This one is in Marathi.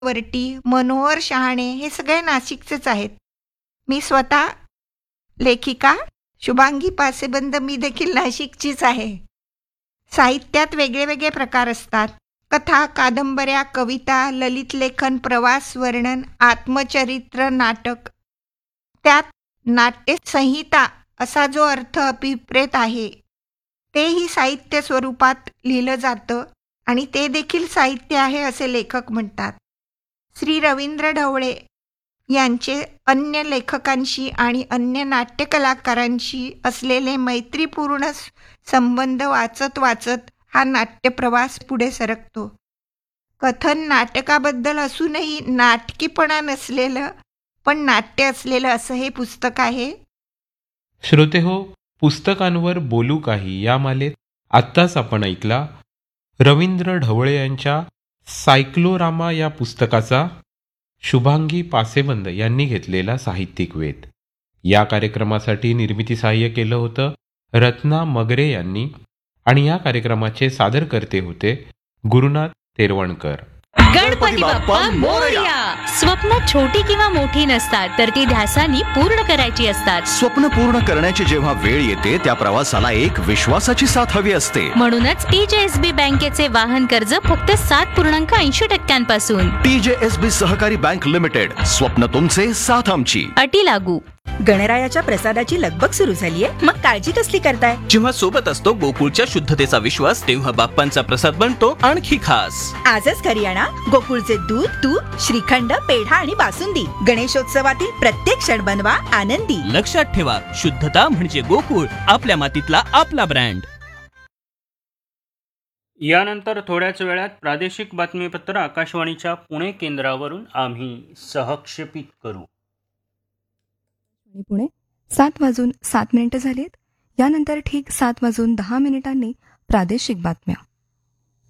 वरटी, मनोहर शहाणे हे सगळे नाशिकचेच आहेत. मी स्वतः लेखिका शुभांगी पासेबंद, मी देखील नाशिकचीच आहे. साहित्यात वेगळे वेगळे प्रकार असतात. कथा, कादंबऱ्या, कविता, ललित लेखन, प्रवास वर्णन, आत्मचरित्र, नाटक. त्यात नाट्यसंहिता असा जो अर्थ अभिप्रेत आहे तेही साहित्य स्वरूपात लिहिलं जातं आणि ते देखील साहित्य आहे असे लेखक म्हणतात. श्री रवींद्र ढवळे यांचे अन्य लेखकांशी आणि अन्य नाट्यकलाकारांशी असलेले मैत्रीपूर्ण संबंध वाचत वाचत हा नाट्यप्रवास पुढे सरकतो. कथन नाटकाबद्दल असूनही नाटकीपणा नसलेलं पण नाट्य असलेलं असं हे पुस्तक आहे. श्रोते हो, पुस्तकांवर बोलू काही या मालेत आत्ताच आपण ऐकला रवींद्र ढवळे यांच्या सायक्लोरामा या पुस्तकाचा शुभांगी पासेबंद यांनी घेतलेला साहित्यिक वेध. या कार्यक्रमासाठी निर्मिती सहाय्य केलं होतं रत्ना मगरे यांनी आणि या कार्यक्रमाचे सादरकर्ते होते गुरुनाथ तेरवणकर. गणपती बाप्पा मोरया. स्वप्न छोटी किंवा मोठी नसतात, तर ती ध्यासानी पूर्ण करायची असतात. स्वप्न पूर्ण करण्याची जेव्हा वेळ येते त्या प्रवासाला एक विश्वासाची साथ हवी असते. म्हणूनच TJSB बँकेचे वाहन कर्ज फक्त 7.80% TJSB सहकारी बँक लिमिटेड. स्वप्न तुमचे, साथ आमची. अटी लागू. गणरायाच्या प्रसादाची लगबग सुरू झालीये, मग काळजी कसली करताय? जेव्हा सोबत असतो गोकुळच्या शुद्धतेचा विश्वास, तेव्हा बाप्पांचा प्रसाद बनतो आणखी खास. आजच घरी आणा गोकुळचे दूध, तूप, श्रीखंड, पेढा आणि बासुंदी. गणेशोत्सवातील प्रत्येक क्षण बनवा आनंदी. लक्षात ठेवा, शुद्धता म्हणजे गोकुळ, आपल्या मातीतला आपला ब्रँड. यानंतर थोड्याच वेळात प्रादेशिक बातमीपत्र आकाशवाणीच्या पुणे केंद्रावरून आम्ही सहक्षेपित करू. पुणे 7:07 झालेत. यानंतर ठीक 7:10 प्रादेशिक बातम्या.